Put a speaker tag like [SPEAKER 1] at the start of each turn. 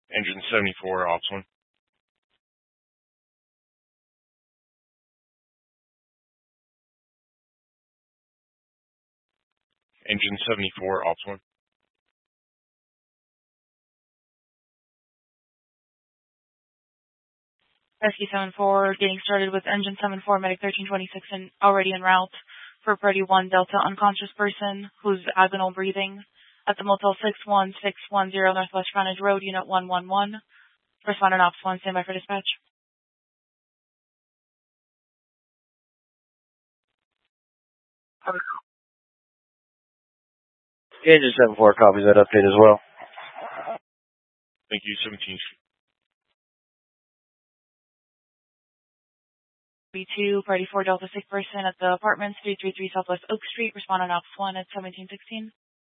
[SPEAKER 1] Engine 74, Ops 1. Engine 74, Ops 1.
[SPEAKER 2] Rescue 7-4, getting started with Engine 7-4, Medic 1326, and already en route for Priority 1 Delta unconscious person who's agonal breathing at the Motel 61610 Northwest Frontage Road, Unit 111. Respondent Ops 1, stand by for dispatch.
[SPEAKER 3] Engine 7-4 copies that update as well.
[SPEAKER 1] Thank you, 17.
[SPEAKER 2] B2, Priority 4 Delta sick person at the apartments, 333 Southwest Oak Street. Respondent Ops 1 at 1716.